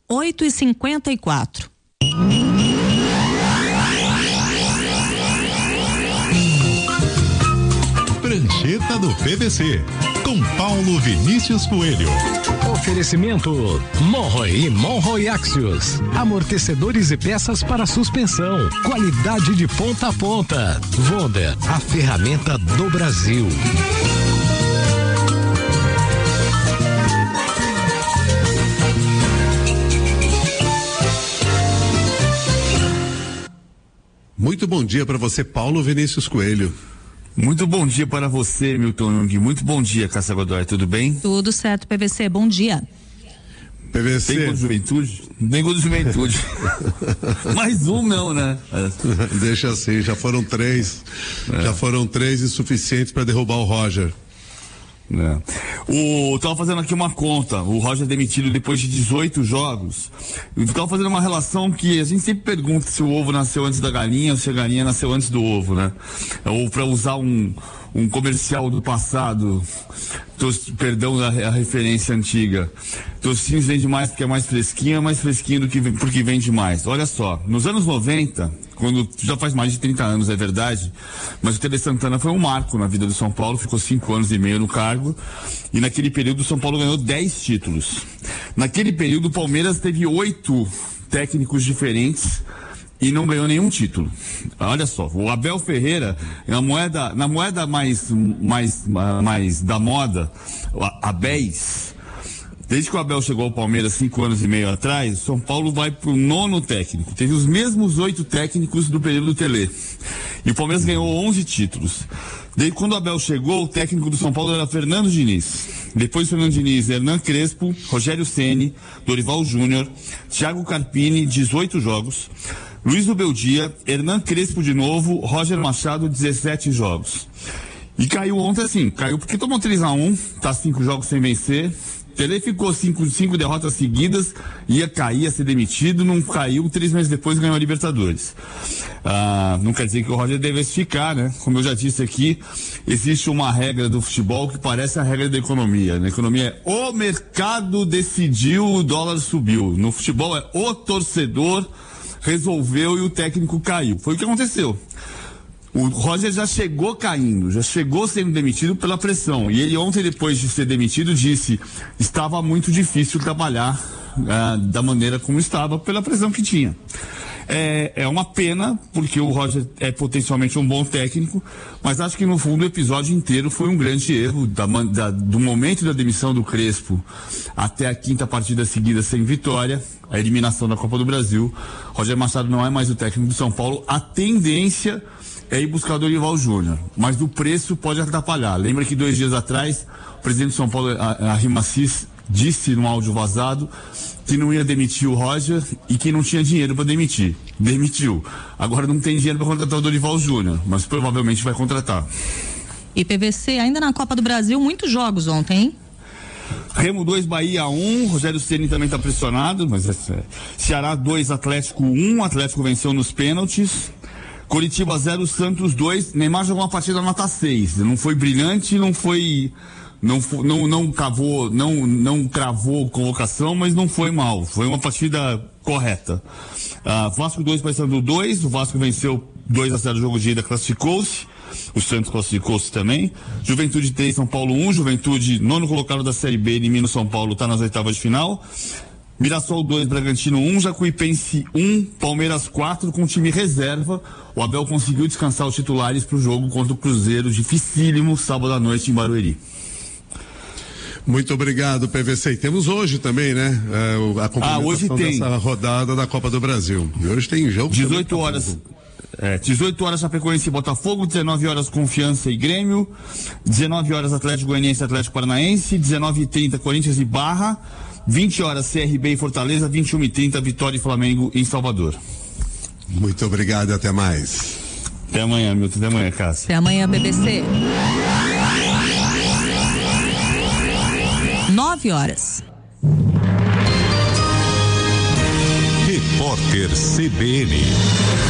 8h54. Prancheta do PVC, com Paulo Vinícius Coelho. Oferecimento Monroe e Monroe Axios. Amortecedores e peças para suspensão. Qualidade de ponta a ponta. Wonder, a ferramenta do Brasil. Muito bom dia para você, Paulo Vinícius Coelho. Muito bom dia para você, Milton Jung. Muito bom dia, Cássia Godoy. Tudo bem? Tudo certo, PVC. Bom dia. PVC. Tem gol de juventude? Tem gol de juventude. Mais um não, né? Deixa assim, já foram três. Já foram três insuficientes para derrubar o Roger. Tava fazendo aqui uma conta. O Roger demitido depois de 18 jogos. Eu tava fazendo uma relação que a gente sempre pergunta se o ovo nasceu antes da galinha ou se a galinha nasceu antes do ovo, né? Ou para usar um comercial do passado, perdão a referência antiga. Tocinhos vende mais porque é mais fresquinho do que porque vende mais. Olha só, nos anos 90, quando já faz mais de 30 anos, é verdade, mas o Tele Santana foi um marco na vida do São Paulo, ficou 5 anos e meio no cargo, e naquele período o São Paulo ganhou 10 títulos. Naquele período o Palmeiras teve 8 técnicos diferentes e não ganhou nenhum título. Olha só, o Abel Ferreira, na moeda mais da moda, a BES, desde que o Abel chegou ao Palmeiras 5 anos e meio atrás, São Paulo vai pro 9º técnico. Teve os mesmos 8 técnicos do período do Tele. E o Palmeiras ganhou 11 títulos. Daí, quando o Abel chegou, o técnico do São Paulo era Fernando Diniz. Depois Fernando Diniz, Hernan Crespo, Rogério Ceni, Dorival Júnior, Thiago Carpini, 18 jogos. Luiz Ubeldia, Hernan Crespo de novo, Roger Machado, 17 jogos. E caiu ontem assim, caiu porque tomou 3-1, tá 5 jogos sem vencer. Tele ficou 5 derrotas seguidas, ia cair, ia ser demitido, não caiu, 3 meses depois ganhou a Libertadores. Não quer dizer que o Roger devesse ficar, né? Como eu já disse aqui, existe uma regra do futebol que parece a regra da economia. Na economia é o mercado decidiu, o dólar subiu. No futebol é o torcedor resolveu e o técnico caiu. Foi o que aconteceu. O Roger já chegou caindo, já chegou sendo demitido pela pressão. E ele ontem, depois de ser demitido, disse estava muito difícil trabalhar da maneira como estava, pela pressão que tinha. É uma pena, porque o Roger é potencialmente um bom técnico, mas acho que no fundo o episódio inteiro foi um grande erro, do momento da demissão do Crespo até a 5ª partida seguida sem vitória, a eliminação da Copa do Brasil. Roger Machado não é mais o técnico do São Paulo, a tendência é ir buscar o Dorival Júnior, mas o preço pode atrapalhar. Lembra que 2 dias atrás, o presidente do São Paulo, Arrim Assis, disse no áudio vazado que não ia demitir o Roger e que não tinha dinheiro para demitir. Demitiu. Agora não tem dinheiro para contratar o Dorival Júnior, mas provavelmente vai contratar. E PVC, ainda na Copa do Brasil, muitos jogos ontem, hein? Remo 2, Bahia 1, Rogério Ceni também está pressionado, mas Ceará 2, Atlético 1, Atlético venceu nos pênaltis. Coritiba 0, Santos 2, Neymar jogou uma partida nota 6, não foi brilhante, não cravou convocação, mas não foi mal, foi uma partida correta. Vasco 2, Paysandu 2, o Vasco venceu 2-0 o jogo de ida, classificou-se, o Santos classificou-se também. Juventude 3, São Paulo 1, Juventude 9º colocado da Série B, elimina o São Paulo, está nas oitavas de final. Mirassol 2, Bragantino 1, Jacuipense 1, Palmeiras 4, com time reserva. O Abel conseguiu descansar os titulares para o jogo contra o Cruzeiro, dificílimo, sábado à noite em Barueri. Muito obrigado, PVC. E temos hoje também, né? A complementação hoje tem dessa rodada da Copa do Brasil. E hoje tem jogo. 18 horas. 18 horas Chapecoense e Botafogo, 19 horas Confiança e Grêmio, 19 horas Atlético Goianiense e Atlético Paranaense, 19h30 Corinthians e Barra, 20 horas CRB e Fortaleza, 21h30 Vitória e Flamengo em Salvador. Muito obrigado e até mais. Até amanhã, Milton. Até amanhã, Cássia. Até amanhã, BBC. 9 horas. Repórter CBN.